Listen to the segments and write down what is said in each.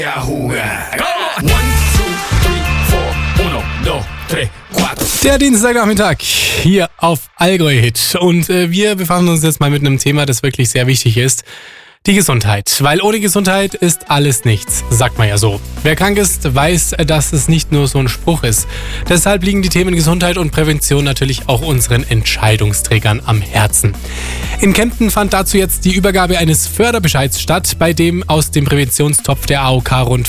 Der Dienstagnachmittag hier auf Allgäu Hit. Und wir befassen uns jetzt mal mit einem Thema, das wirklich sehr wichtig ist. Die Gesundheit. Weil ohne Gesundheit ist alles nichts, sagt man ja so. Wer krank ist, weiß, dass es nicht nur so ein Spruch ist. Deshalb liegen die Themen Gesundheit und Prävention natürlich auch unseren Entscheidungsträgern am Herzen. In Kempten fand dazu jetzt die Übergabe eines Förderbescheids statt, bei dem aus dem Präventionstopf der AOK rund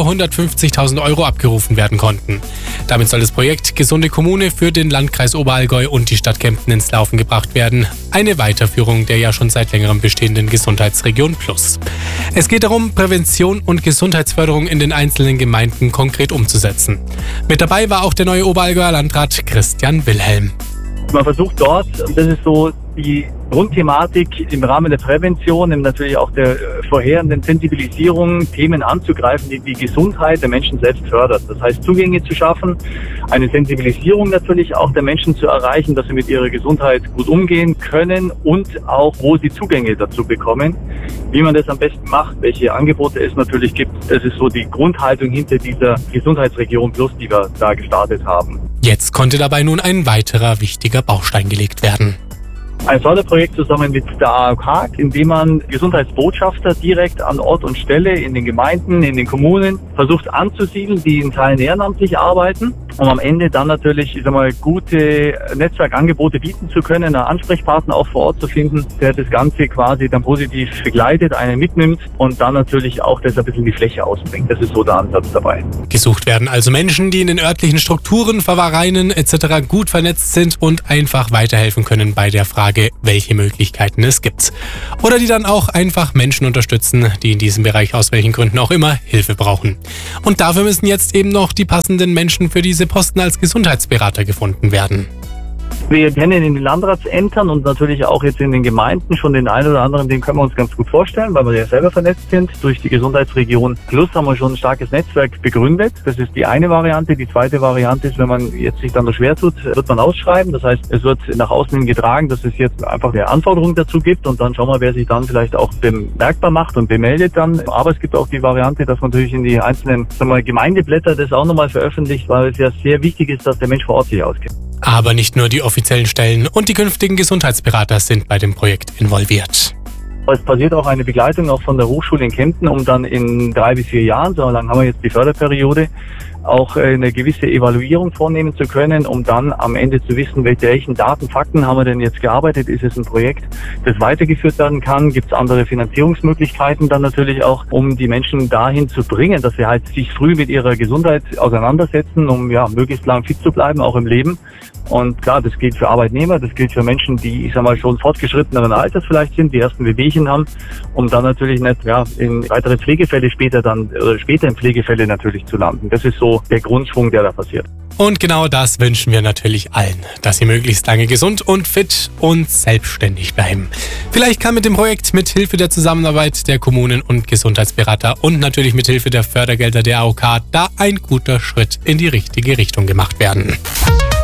450.000 € abgerufen werden konnten. Damit soll das Projekt Gesunde Kommune für den Landkreis Oberallgäu und die Stadt Kempten ins Laufen gebracht werden. Eine Weiterführung der ja schon seit längerem bestehenden Gesundheitsregion Plus. Es geht darum, Prävention und Gesundheitsförderung in den einzelnen Gemeinden konkret umzusetzen. Mit dabei war auch der neue Oberallgäuer Landrat Christian Wilhelm. Man versucht dort, das ist so die Grundthematik im Rahmen der Prävention, natürlich auch der vorherenden Sensibilisierung, Themen anzugreifen, die die Gesundheit der Menschen selbst fördert. Das heißt, Zugänge zu schaffen, eine Sensibilisierung natürlich auch der Menschen zu erreichen, dass sie mit ihrer Gesundheit gut umgehen können und auch, wo sie Zugänge dazu bekommen. Wie man das am besten macht, welche Angebote es natürlich gibt, das ist so die Grundhaltung hinter dieser Gesundheitsregion Plus, die wir da gestartet haben. Jetzt konnte dabei nun ein weiterer wichtiger Baustein gelegt werden. Ein Förderprojekt zusammen mit der AOK, in dem man Gesundheitsbotschafter direkt an Ort und Stelle in den Gemeinden, in den Kommunen versucht anzusiedeln, die in Teilen ehrenamtlich arbeiten, um am Ende dann natürlich, gute Netzwerkangebote bieten zu können, einen Ansprechpartner auch vor Ort zu finden, der das Ganze quasi dann positiv begleitet, einen mitnimmt und dann natürlich auch das ein bisschen die Fläche ausbringt. Das ist so der Ansatz dabei. Gesucht werden also Menschen, die in den örtlichen Strukturen, Vereinen etc. gut vernetzt sind und einfach weiterhelfen können bei der Frage, welche Möglichkeiten es gibt. Oder die dann auch einfach Menschen unterstützen, die in diesem Bereich aus welchen Gründen auch immer Hilfe brauchen. Und dafür müssen jetzt eben noch die passenden Menschen für diese Posten als Gesundheitsberater gefunden werden. Wir kennen in den Landratsämtern und natürlich auch jetzt in den Gemeinden schon den einen oder anderen, den können wir uns ganz gut vorstellen, weil wir ja selber vernetzt sind. Durch die Gesundheitsregion Plus haben wir schon ein starkes Netzwerk begründet. Das ist die eine Variante. Die zweite Variante ist, wenn man jetzt sich dann noch schwer tut, wird man ausschreiben. Das heißt, es wird nach außen hin getragen, dass es jetzt einfach eine Anforderung dazu gibt und dann schauen wir, wer sich dann vielleicht auch bemerkbar macht und bemeldet dann. Aber es gibt auch die Variante, dass man natürlich in die einzelnen Gemeindeblätter das auch nochmal veröffentlicht, weil es ja sehr wichtig ist, dass der Mensch vor Ort sich auskennt. Aber nicht nur die offiziellen Stellen und die künftigen Gesundheitsberater sind bei dem Projekt involviert. Es passiert auch eine Begleitung auch von der Hochschule in Kempten, um dann in 3 bis 4 Jahren, so lange haben wir jetzt die Förderperiode, auch eine gewisse Evaluierung vornehmen zu können, um dann am Ende zu wissen, welchen Daten, Fakten haben wir denn jetzt gearbeitet, ist es ein Projekt, das weitergeführt werden kann, gibt es andere Finanzierungsmöglichkeiten dann natürlich auch, um die Menschen dahin zu bringen, dass sie halt sich früh mit ihrer Gesundheit auseinandersetzen, um möglichst lang fit zu bleiben, auch im Leben. Und klar, das gilt für Arbeitnehmer, das gilt für Menschen, die, schon fortgeschritteneren Alters vielleicht sind, die ersten Wehwehchen haben, um dann natürlich nicht, in weitere Pflegefälle später in Pflegefälle natürlich zu landen. Das ist so der Grundschwung, der da passiert. Und genau das wünschen wir natürlich allen, dass sie möglichst lange gesund und fit und selbstständig bleiben. Vielleicht kann mit dem Projekt mit Hilfe der Zusammenarbeit der Kommunen und Gesundheitsberater und natürlich mit Hilfe der Fördergelder der AOK da ein guter Schritt in die richtige Richtung gemacht werden.